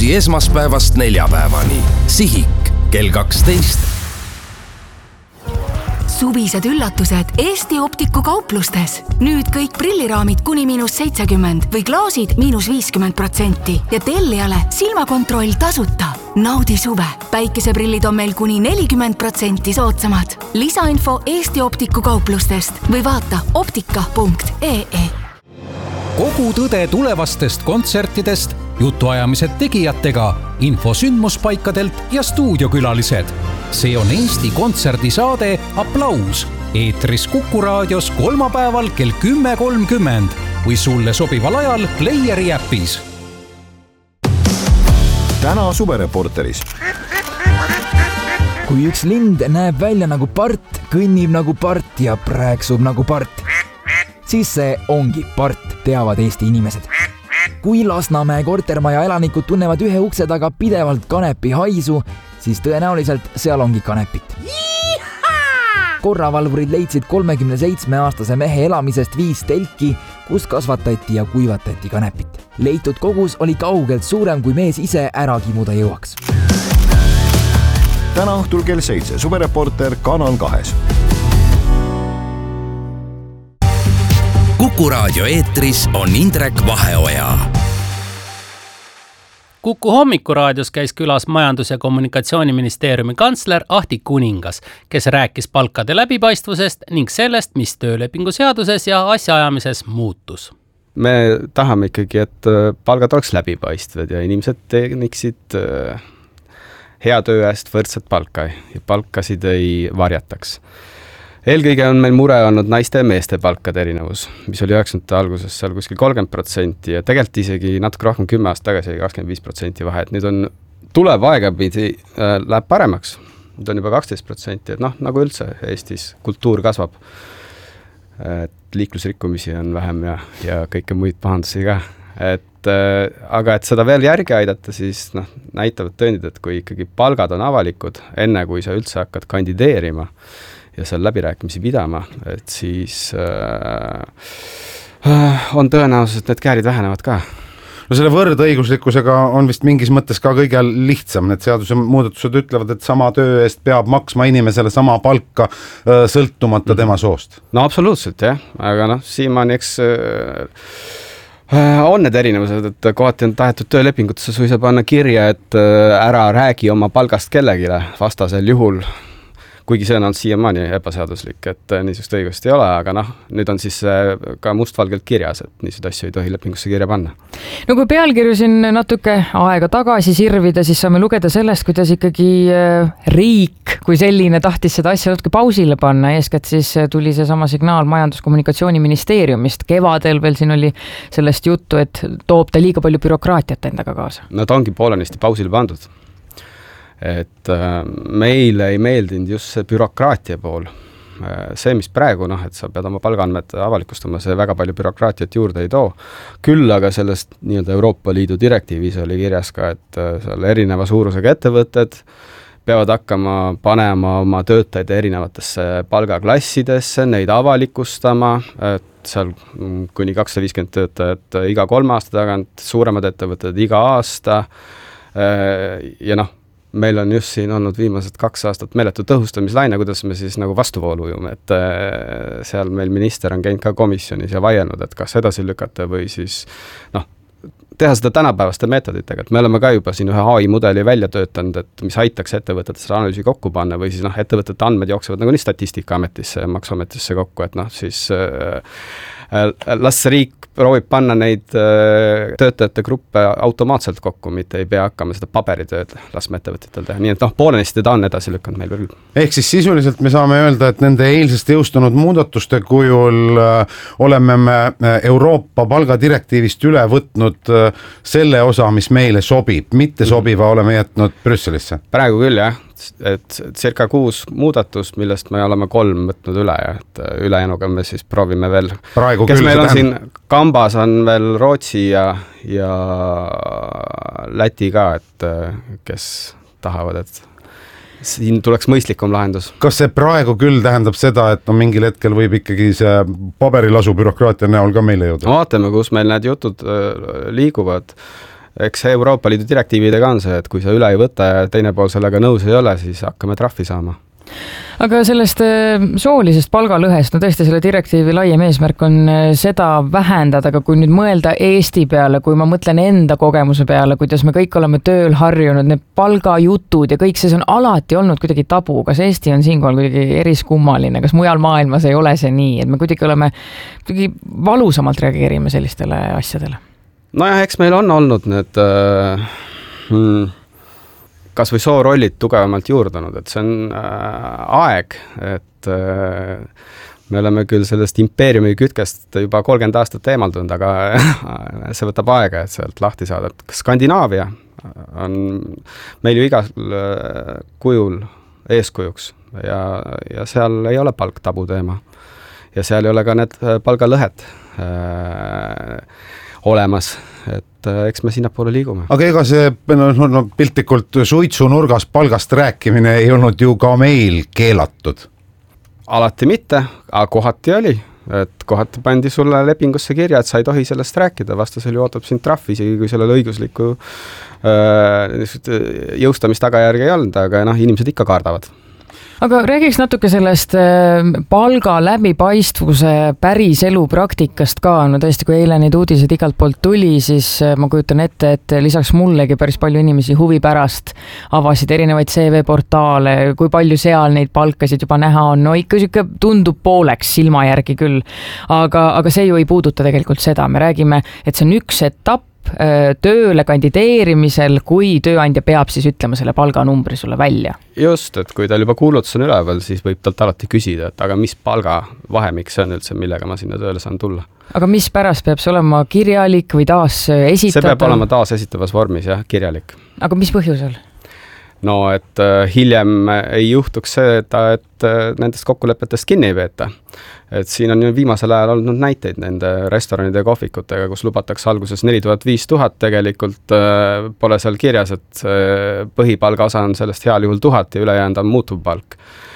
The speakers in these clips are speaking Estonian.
õhtuti esmaspäevast neljapäevani. Sihik kell 12. Suvised üllatused Eesti Optiku kauplustes. Nüüd kõik prilliraamid kuni -70% või klaasid -50% ja tellijale silmakontroll tasuta. Naudi suve. Päikeseprillid on meil kuni 40% soodsamad. Lisainfo Eesti Optiku kauplustest või vaata optika.ee. Kogu tõde tulevastest kontsertidest, jutuajamised tegijatega, info sündmuspaikadelt ja stuudiokülalised. See on Eesti kontserdisaade Applaus. Eetris Kuku raadios kolmapäeval kell 10.30 või sulle sobival ajal Playeri äpis. Täna suvereporteris. Kui üks lind näeb välja nagu part, kõnnib nagu part ja prääksub nagu part, siis see ongi part, teavad Eesti inimesed. Kui Lasnamäe kortermaja elanikud tunnevad ühe ukse taga pidevalt kanepi haisu, siis tõenäoliselt seal ongi kanepit. Korravalvurid leidsid 37-aastase mehe elamisest 5 telki, kus kasvatati ja kuivatati kanepit. Leitud kogus oli kaugelt suurem, kui mees ise ära kimuda jõuaks. Täna õhtul kell 7 suvereporter Kanal 2. Kuku raadio eetris on Indrek Vaheoja. Kuku hommikuraadios käis külas Majandus- ja Kommunikatsiooniministeeriumi kantsler Ahti Kuningas, kes rääkis palkade läbipaistvusest ning sellest, mis töölepingu seaduses ja asjaajamises muutus. Me tahame ikkagi, et palgad oleks läbipaistvad ja inimesed teeniksid hea töö eest võrdset palka ja palkasid ei varjataks. Eelkõige on meil mure olnud naiste ja meeste palkade erinevus, mis oli 90. alguses seal kuskil 30% ja tegelikult isegi natuke rohkem 10 aastat tagasi 25% vahe, et nüüd on tulev aegapidi läheb paremaks. Nüüd on juba 12%, et nagu üldse Eestis kultuur kasvab. Et liiklusrikkumisi on vähem ja kõike muid pahandusi ka. Aga et seda veel järgi aidata, siis näitavad tõendid, et kui ikkagi palgad on avalikud, enne kui sa üldse hakkad kandideerima ja seal läbirääkimisi pidama, et siis on tõenäosus, et need käärid vähenevad ka. No selle võrdõiguslikkusega on vist mingis mõttes ka kõige lihtsam. Need seaduse muudatused ütlevad, et sama töö eest peab maksma inimesele sama palka sõltumata tema soost. No absoluutselt, jah. Aga siiamaani eks on need erinevused, et kohati on tahetud töölepingutesse suisa panna kirja, et ära räägi oma palgast kellegile vastasel juhul, kuigi see on siiamaani ebaseaduslik, et niisugust õigust ei ole, aga nüüd on siis ka mustvalgelt kirjas, et niisugust asju ei tohi lepingusse kirja panna. No kui pealkirju siin natuke aega tagasi sirvida, siis saame lugeda sellest, kuidas ikkagi riik kui selline tahtis seda asja natuke pausile panna. Eeskätt siis tuli see sama signaal Majandus- ja Kommunikatsiooniministeeriumist. Kevadel veel siin oli sellest juttu, et toob ta liiga palju bürokraatiat endaga kaasa. No ta ongi poolenisti pausile pandud. Et meile ei meeldinud just see bürokraatia pool. See, mis praegu, et sa pead oma palgaandmed avalikustama, see väga palju bürokraatiat juurde ei too. Küll aga sellest Euroopa Liidu direktiivis oli kirjas ka, et seal erineva suurusega ettevõtted peavad hakkama panema oma töötajaid erinevatesse palgaklassidesse, neid avalikustama, et seal kuni 250 töötajat iga 3 aasta tagant, suuremad ettevõtted iga aasta ja meil on just siin olnud viimased 2 aastat meeletu tõhustamislaine, kuidas me siis vastuvoolu ujume, et seal meil minister on käinud ka komisjonis ja vaielnud, et kas edasi lükata või siis teha seda tänapäevaste meetoditega, et me oleme ka juba siin ühe AI-mudeli välja töötanud, et mis aitaks ettevõtete selle analüüsi kokku panna või siis ettevõtete andmed jooksevad nii Statistikaametisse ja Maksuametisse kokku, et siis las riik proovib panna neid töötajate gruppe automaatselt kokku, mitte ei pea hakkama seda paberitööd laskma ettevõtetel teha. Nii et poolenisti ta on edasi lükanud meil veel. Ehk siis sisuliselt me saame öelda, et nende eilsest jõustunud muudatuste kujul oleme me Euroopa palgadirektiivist üle võtnud selle osa, mis meile sobib, mitte sobiva oleme jätnud Brüsselisse. Praegu küll, jah. Et circa 6 muudatust, millest me oleme 3 võtnud üle ja et ülejäänuga me siis proovime veel. Kes meil on siin kambas on veel Rootsi ja Läti ka, et kes tahavad, et siin tuleks mõistlikum lahendus. Kas see praegu küll tähendab seda, et mingil hetkel võib ikkagi see paberilasu bürokraatia näol ka meile jõuda? Vaatame, kus meil need jutud liiguvad. eks Euroopa Liidu direktiividega on see, et kui sa üle ei võta ja teine pool sellega nõus ei ole, siis hakkame trahvi saama. Aga sellest soolisest palgalõhest, no tõesti selle direktiivi laiem eesmärk on seda vähendada, aga kui nüüd mõelda Eesti peale, kui ma mõtlen enda kogemuse peale, kuidas me kõik oleme tööl harjunud, need palgajutud ja kõik see on alati olnud kuidagi tabu, kas Eesti on siinkohal kuidagi eriskummaline, kas mujal maailmas ei ole see nii, et me kuidagi oleme kuidagi valusamalt reageerime sellistele asjadele? Nojah, eks meil on olnud need kas või soorollid tugevamalt juurdunud, et see on aeg, et me oleme küll sellest impeeriumi kütkest juba 30 aastat eemaldunud, aga see võtab aega, et sealt lahti saada. Skandinaavia on meil ju igal kujul eeskujuks ja seal ei ole palk tabu teema. Ja seal ei ole ka need palgalõhed olemas, et eks me sinnapoole liigume. Aga ega see piltlikult suitsunurgas palgast rääkimine ei olnud ju ka meil keelatud? Alati mitte, aga kohati oli. Et kohati pandi sulle lepingusse kirja, et sa ei tohi sellest rääkida, vastasel ju ootab sind trahv, isegi kui sellel õiguslikku jõustamistagajärge ei olnud, aga inimesed ikka kardavad. Aga räägiks natuke sellest palga läbipaistvuse päris elu praktikast ka. No tõesti, kui eile neid uudiseid igalt poolt tuli, siis ma kujutan ette, et lisaks mullegi päris palju inimesi huvi pärast avasid erinevaid CV-portaale, kui palju seal neid palkasid juba näha on. No ikka tundub pooleks silma järgi küll, aga see ju ei puuduta tegelikult seda. Me räägime, et see on üks etapp tööle kandideerimisel, kui tööandja peab siis ütlema selle palganumbri sulle välja. Just, et kui tal juba kuulutus on üleval, siis võib talt alati küsida, et aga mis palga vahemik see on üldse, millega ma sinna tööle saan tulla. Aga mis pärast peab see olema kirjalik või taas esitatav? See peab olema taas esitavas vormis, jah, kirjalik. Aga mis põhjusel? No, et hiljem ei juhtuks see, et nendest kokkulepetest kinni ei veeta. Et siin on viimasel ajal olnud näiteid nende restoranide ja kohvikutega, kus lubatakse alguses 4000-5000, tegelikult pole seal kirjas, et põhipalga osa on sellest heal juhul 1000 ja ülejäänud on muutuv palk,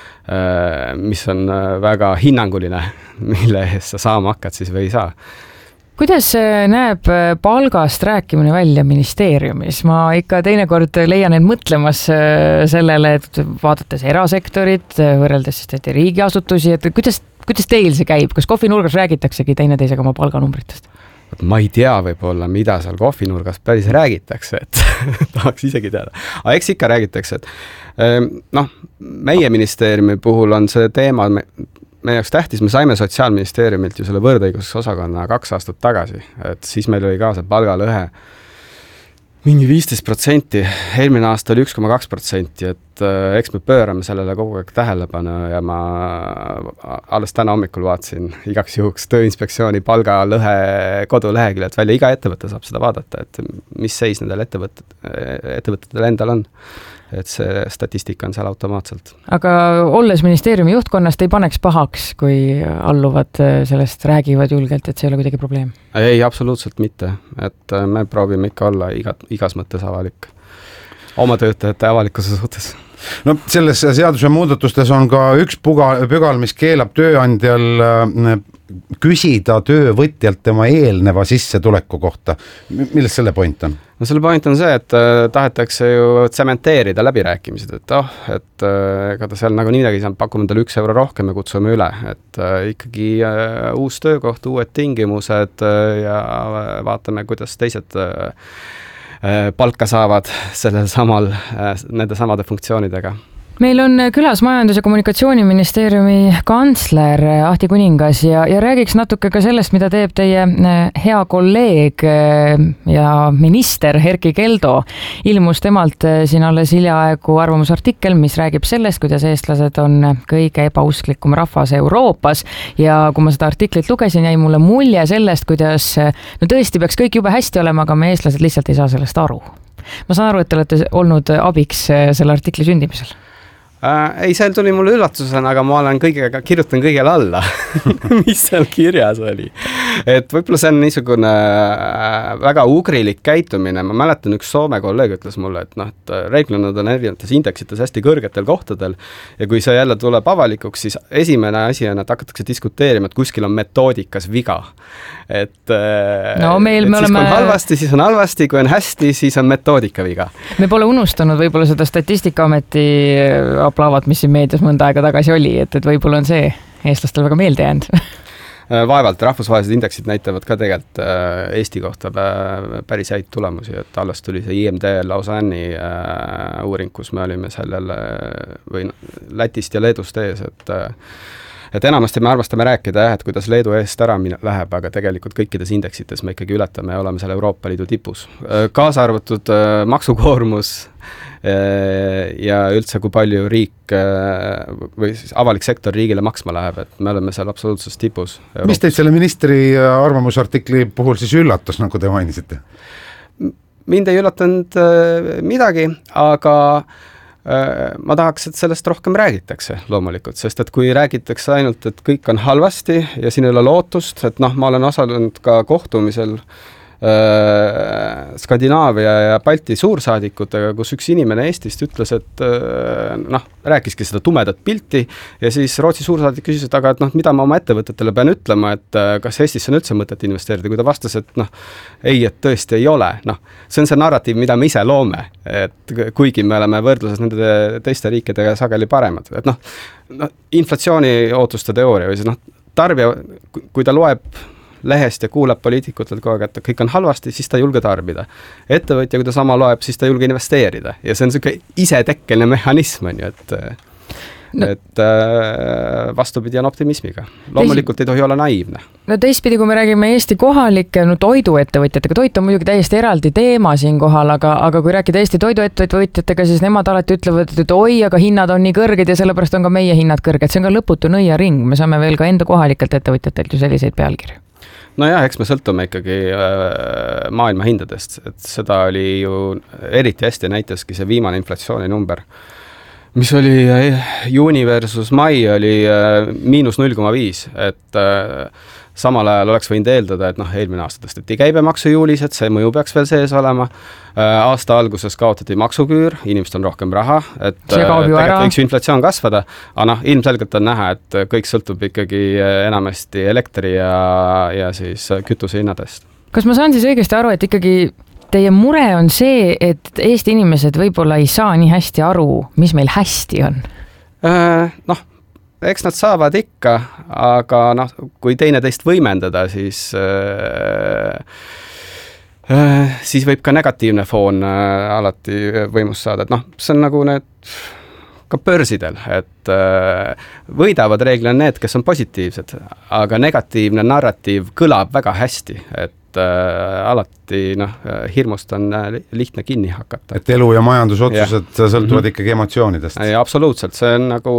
mis on väga hinnanguline, mille eest sa saama hakkad siis või ei saa. Kuidas näeb palgast rääkimine välja ministeeriumis? Ma ikka teinekord leian end mõtlemas sellele, et vaadates erasektorit, võrreldes siis riigiasutusi, et kuidas teil see käib? Kas kohvinurgas räägitaksegi teineteisega oma palganumbritest? Ma ei tea võib-olla, mida seal kohvinurgas päris räägitakse, et tahaks isegi teada. Aga eks ikka räägitakse, et meie ministeeriumi puhul on see teema meie jaoks tähtis, me saime Sotsiaalministeeriumilt ju selle võrdõigusosakonna 2 aastat tagasi, et siis meil oli ka see palgalõhe mingi 15%, eelmine aasta oli 1,2%, et eks me pöörame sellele kogu aeg tähelepanu ja ma alles täna hommikul vaatasin igaks juhuks Tööinspektsiooni palgalõhe koduleheküljelt välja, iga ettevõte saab seda vaadata, et mis seis nendel ettevõtetel endal on. Et see statistika on seal automaatselt. Aga olles ministeeriumi juhtkonnast ei paneks pahaks, kui alluvad sellest räägivad julgelt, et see ei ole kuidagi probleem? Ei, absoluutselt mitte. Et me proovime ikka olla igas mõttes avalik. Oma töötajate avalikkuse suhtes. No selles seaduse muudatustes on ka üks pügal, mis keelab tööandjal küsida töövõtjalt tema eelneva sissetuleku kohta. Milles selle point on? No selle point on see, et tahetakse ju tsementeerida läbirääkimised, et ega ta seal nagu midagi saab, pakume talle 1 euro rohkem ja kutsume üle, et ikkagi uus töökoht, uued tingimused ja vaatame, kuidas teised palka saavad nende samade funktsioonidega. Meil on külas Majandus- ja Kommunikatsiooniministeeriumi kantsler Ahti Kuningas ja räägiks natuke ka sellest, mida teeb teie hea kolleeg ja minister Erkki Keldo. Ilmus temalt siin alles hiljaaegu arvamusartikkel, mis räägib sellest, kuidas eestlased on kõige ebausklikum rahvas Euroopas ja kui ma seda artiklit lugesin, jäi mulle mulje sellest, kuidas tõesti peaks kõik jube hästi olema, aga me eestlased lihtsalt ei saa sellest aru. Ma saan aru, et te olete olnud abiks selle artikli sündimisel. Ei, seal tuli mulle üllatusena, aga ma kirjutan kõigele alla, mis seal kirjas oli. et võib-olla see on niisugune väga ugrilik käitumine, ma mäletan, üks Soome kolleeg ütles mulle, et noh, et reeglina on erinevates indeksites hästi kõrgetel kohtadel ja kui see jälle tuleb avalikuks, siis esimene asi on, et hakatakse diskuteerima, et kuskil on metoodikas viga. Et, no, meil et me siis oleme... kui on halvasti, siis on halvasti, kui on hästi, siis on metoodika viga. Me pole unustanud võib-olla seda Statistikaameti aplaavat, mis siin meedias mõnda aega tagasi oli, et võib-olla on see eestlastel väga meelde jäänud. Vaevalt, rahvusvahelised indeksid näitavad ka tegelikult Eesti kohta päris häid tulemusi, et alles tuli see IMD Lausanne'i uuring, kus me olime sellel või Lätist ja Leedust ees, et enamasti me armastame rääkida, et kuidas Leedu eest ära läheb, aga tegelikult kõikides indeksites me ikkagi ületame ja oleme seal Euroopa Liidu tipus. Kaasa arvatud maksukoormus ja üldse, kui palju riik või siis avalik sektor riigile maksma läheb, et me oleme seal absoluutses tipus. Mis teid selle ministri arvamusartikli puhul siis üllatas, nagu te mainisite? Mind ei üllatanud midagi, aga ma tahaks, et sellest rohkem räägitakse loomulikult, sest et kui räägitakse ainult, et kõik on halvasti ja siin ei ole lootust, et noh, ma olen osalenud ka kohtumisel Skandinaavia ja Balti suursaadikutega, kus üks inimene Eestist ütles, et noh, rääkiski seda tumedat pilti ja siis Rootsi suursaadik küsis, et aga et noh, mida ma oma ettevõtetele pean ütlema, et kas Eestisse on üldse mõtet investeerida, kui ta vastas, et noh, ei, et tõesti ei ole. Noh, see on see narratiiv, mida me ise loome, et kuigi me oleme võrdluses nende teiste riikidega sageli paremad, et noh, inflatsiooni ootuste teooria või siis noh, tarbija, kui ta loeb lehest ja kuulab poliitikutelt kogu aeg, et kõik on halvasti, siis ta ei julge tarbida. Ettevõtja, kui ta sama loeb, siis ta ei julge investeerida. Ja see on selline isetekkeline mehhanism, on ju, et vastupidi on optimismiga. Loomulikult ei tohi olla naiivne. No teistpidi, kui me räägime Eesti kohalike toiduettevõtjatega, toit on muidugi täiesti eraldi teema siin kohal, aga kui rääkida Eesti toiduettevõtjatega, siis nemad alati ütlevad, et oi, aga hinnad on nii kõrged ja sellepärast on ka meie hinnad kõrged. See on ka lõputu nõiaring. Me saame veel ka enda kohalikelt ettevõtjatelt ju selliseid pealkirju. No jah, eks me sõltume ikkagi maailma hindadest, et seda oli ju eriti hästi näitaski see viimane inflatsiooni number, mis oli juuni versus mai oli -0,5, et samal ajal oleks võinud eeldada, et noh, eelmine aasta tõsteti käibemaksu juulis, et see mõju peaks veel sees olema. Aasta alguses kaotati maksuküür, inimesed on rohkem raha, et tegelikult võiks inflatsioon kasvada, aga noh, ilmselgelt on näha, et kõik sõltub ikkagi enamasti elektri ja siis kütuse hinnadest. Kas ma saan siis õigesti aru, et ikkagi teie mure on see, et Eesti inimesed võib-olla ei saa nii hästi aru, mis meil hästi on? Noh, eks nad saavad ikka, aga noh, kui teineteist võimendada, siis võib ka negatiivne foon alati võimust saada, et noh, see on nagu need ka börsidel, et võidavad reeglina need, kes on positiivsed, aga negatiivne narratiiv kõlab väga hästi, et alati noh, hirmust on lihtne kinni hakata. Et elu ja majandusotsused sõltuvad ikkagi emotsioonidest. Ja absoluutselt, see on nagu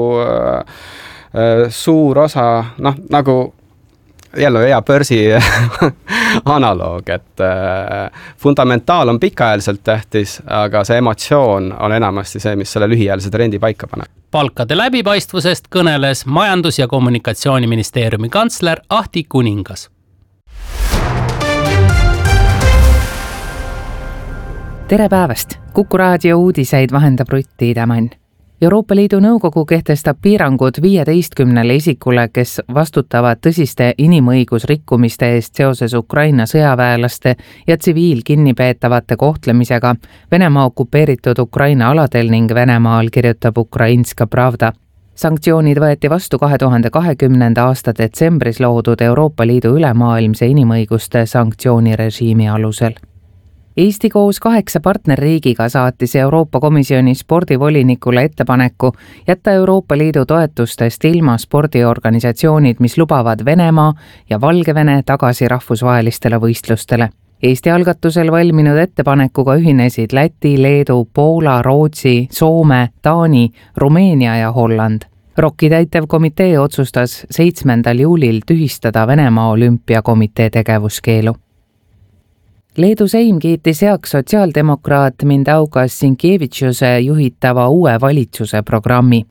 suur osa, noh, nagu jälle hea börsi analoog, et fundamentaal on pikaajaliselt tähtis, aga see emotsioon on enamasti see, mis selle lühiajalise trendi paika paneb. Palkade läbipaistvusest kõneles Majandus- ja Kommunikatsiooniministeeriumi kantsler Ahti Kuningas. Tere päevast! Kuku raadio uudiseid vahendab Rutt Tiidemann. Euroopa Liidu Nõukogu kehtestab piirangud 15 isikule, kes vastutavad tõsiste inimõigusrikkumiste eest seoses Ukraina sõjaväelaste ja tsiviilkinnipeetavate kohtlemisega Venemaa okupeeritud Ukraina aladel ning Venemaal, kirjutab Ukrainska Pravda. Sanktsioonid võeti vastu 2020. aasta detsembris loodud Euroopa Liidu ülemaailmse inimõiguste sanktsioonirežiimi alusel. Eesti koos 8 partnerriigiga saatis Euroopa Komisjoni spordivolinikule ettepaneku jätta Euroopa Liidu toetustest ilma spordiorganisatsioonid, mis lubavad Venemaa ja Valgevene tagasi rahvusvahelistele võistlustele. Eesti algatusel valminud ettepanekuga ühinesid Läti, Leedu, Poola, Rootsi, Soome, Taani, Rumeenia ja Holland. ROK-i täitevkomitee otsustas 7. juulil tühistada Venemaa olümpiakomitee tegevuskeelu. Leedu Seim kiitis heaks sotsiaaldemokraat Mindaugas Sinkievitšuse juhitava uue valitsuse programmi.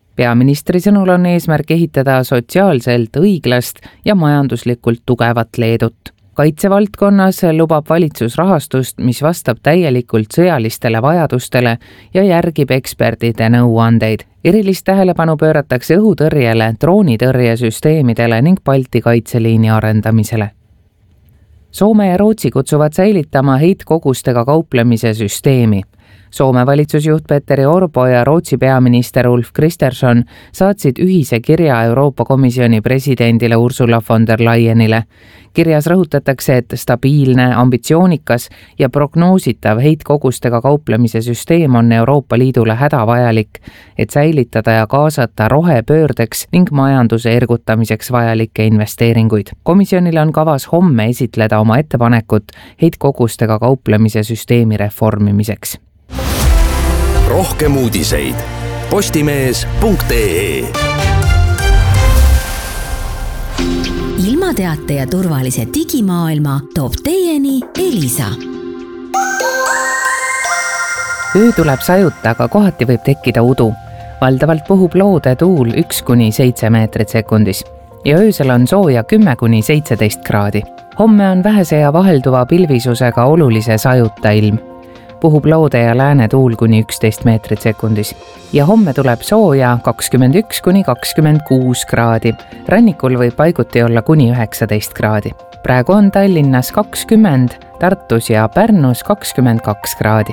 peaministri sõnul on eesmärk ehitada sotsiaalselt õiglast ja majanduslikult tugevat Leedut. Kaitsevaldkonnas lubab valitsus rahastust, mis vastab täielikult sõjalistele vajadustele ja järgib ekspertide nõuandeid. Erilist tähelepanu pööratakse õhutõrjele, droonitõrjesüsteemidele ning Balti kaitseliini arendamisele. Soome ja Rootsi kutsuvad säilitama heitkogustega kauplemise süsteemi. Soome valitsusjuht Petteri Orpo ja Rootsi peaminister Ulf Kristersson saatsid ühise kirja Euroopa Komisjoni presidendile Ursula von der Leyenile. Kirjas rõhutatakse, et stabiilne, ambitsioonikas ja prognoositav heitkogustega kauplemise süsteem on Euroopa Liidule hädavajalik, et säilitada ja kaasata rohepöördeks ning majanduse ergutamiseks vajalikke investeeringuid. Komisjonile on kavas homme esitleda oma ettepanekut heitkogustega kauplemise süsteemi reformimiseks. Rohkem uudiseid postimees.ee. Ilmateate ja turvalise digimaailma toob teieni Elisa. Öö tuleb sajuta, aga kohati võib tekkida udu. Valdavalt puhub loode tuul 1–7 meetrit sekundis ja öösel on sooja 10–17 kraadi. Homme on vähese ja vahelduva pilvisusega olulise sajuta ilm. Puhub loode ja lääne tuul kuni 11 meetrit sekundis. Ja homme tuleb sooja 21–26 kraadi. Rannikul võib paiguti olla kuni 19 kraadi. Praegu on Tallinnas 20, Tartus ja Pärnus 22 kraadi.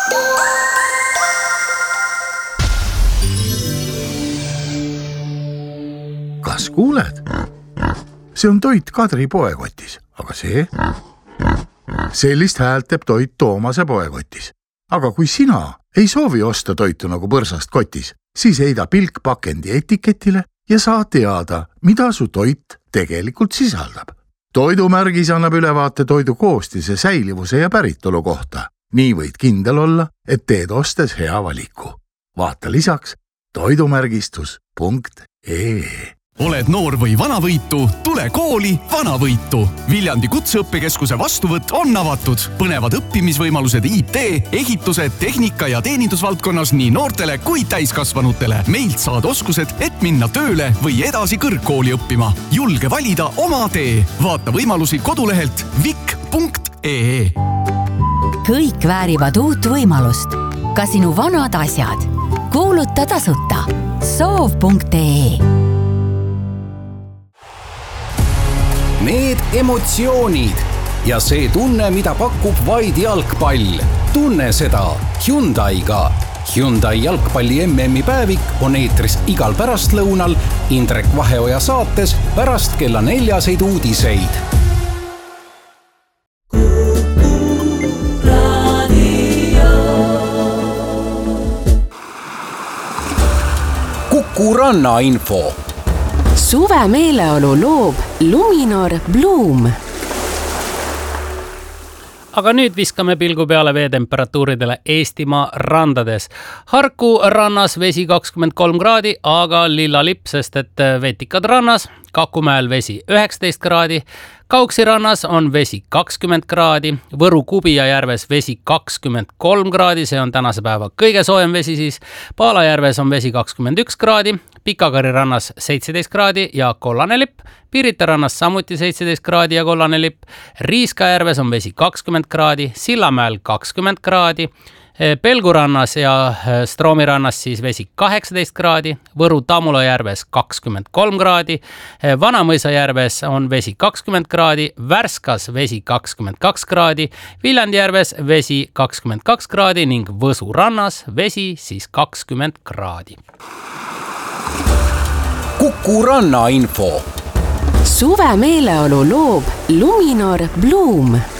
Kas kuuled? See on toit Kadri poekotis, aga see? Sellist häält teeb toit Toomase poekotis. Aga kui sina ei soovi osta toitu nagu põrsast kotis, siis heida pilk pakendi etiketile ja saa teada, mida su toit tegelikult sisaldab. Toidumärgis annab ülevaate toidu koostise, säilivuse ja päritolu kohta. Nii võid kindel olla, et teed ostes hea valiku. Vaata lisaks toidumärgistus.ee. Oled noor või vanavõitu, tule kooli Vanavõitu. Viljandi kutseõppekeskuse vastuvõtt on avatud. Põnevad õppimisvõimalused IT, ehitused, tehnika ja teenindusvaldkonnas nii noortele kui täiskasvanutele. Meilt saad oskused, et minna tööle või edasi kõrgkooli õppima. Julge valida oma tee. Vaata võimalusi kodulehelt vik.ee. Kõik väärivad uut võimalust. Ka sinu vanad asjad. Kuuluta tasuta. Soov.ee. Need emotsioonid ja see tunne, mida pakub vaid jalgpall. Tunne seda Hyundai'ga. Hyundai jalgpalli MM-i päevik on eetris igal pärastlõunal Indrek Vaheoja saates pärast kella 4 uudiseid. Kuku Ranna info. Suve meeleolu loob Luminor Bloom. Aga nüüd viskame pilgu peale veetemperatuuridele Eestimaa randades. Harku rannas vesi 23 kraadi, aga lilla lipp, sest et vetikad rannas. Kakumäel vesi 19 kraadi. Kauksi rannas on vesi 20 kraadi. Võru Kubija järves vesi 23 kraadi, see on tänase päeva kõige soojem vesi siis. Paalajärves on vesi 21 kraadi. Pikakari rannas 17 kraadi ja kollane lipp. Pirita rannas samuti 17 kraadi ja kollane lipp. Riiskajärves on vesi 20 kraadi. Sillamäel 20 kraadi. Pelgurannas ja Stroomirannas siis vesi 18 kraadi, Võru Tammula järves 23 kraadi, Vanamõisa järves on vesi 20 kraadi, Värskas vesi 22 kraadi, Viljandi järves vesi 22 kraadi ning Võsu rannas vesi siis 20 kraadi. Kuku Ranna info. Suve meeleolu loob Luminor Bloom.